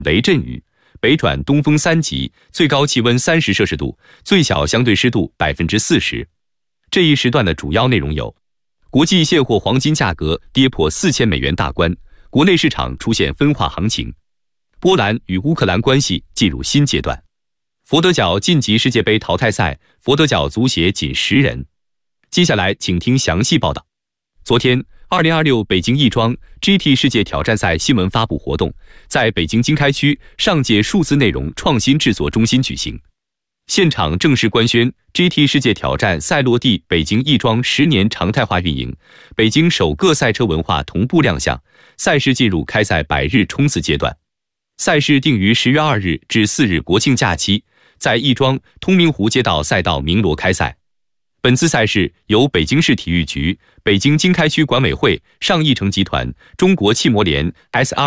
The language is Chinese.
雷阵雨，北转东风3级，最高气温30摄氏度，最小相对湿度40%。这一时段的主要内容有：国际现货黄金价格跌破4000美元大关，国内市场出现分化行情；波兰与乌克兰关系进入新阶段；佛得角晋级世界杯淘汰赛，佛得角足协仅10人。接下来请听详细报道。昨天，2026北京亦庄 GT 世界挑战赛新闻发布活动在北京经开区上届数字内容创新制作中心举行。现场正式官宣 GT 世界挑战赛落地北京亦庄10年常态化运营，北京首个赛车文化同步亮相，赛事进入开赛100日冲刺阶段。赛事定于10月2日至4日国庆假期，在亦庄通明湖街道赛道鸣锣开赛。本次赛事由北京市体育局、北京经开区管委会、上亿城集团、中国汽摩联、SR